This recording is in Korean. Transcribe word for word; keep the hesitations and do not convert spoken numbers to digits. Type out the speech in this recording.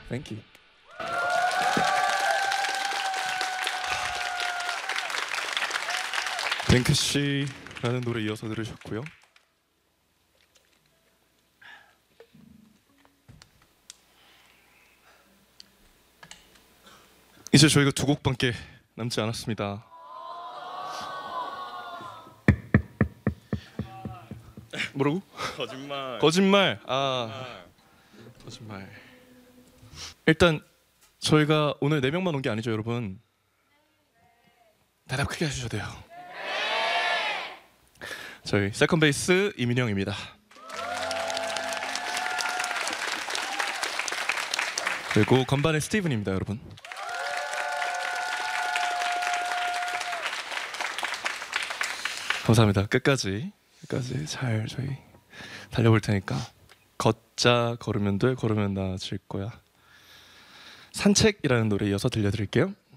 Thank you. 뱅크씨라는 노래 이어서 들으셨고요. 이제 저희가 두 곡밖에 남지 않았습니다. 뭐라고? 거짓말. 거짓말. 아, 거짓말. 일단 저희가 오늘 네 명만 온 게 아니죠, 여러분. 대답 크게 해주셔야 돼요. 저희 세컨 베이스 이민영입니다. 그리고 건반의 스티븐입니다, 여러분. 감사합니다. 끝까지 끝까지 잘 저희 달려볼 테니까 걷자 걸으면 돼 걸으면 나아질 거야. 산책이라는 노래 이어서 들려드릴게요.